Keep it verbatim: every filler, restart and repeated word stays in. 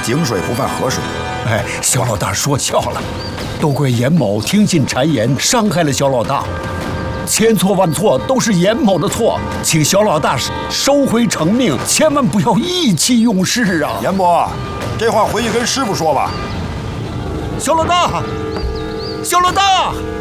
井水不犯河水。 哎，小老大说笑了，都怪严某听信谗言，伤害了小老大。千错万错都是严某的错，请小老大收回成命，千万不要意气用事啊！ 严伯，这话回去跟师傅说吧。 小老大，小老大。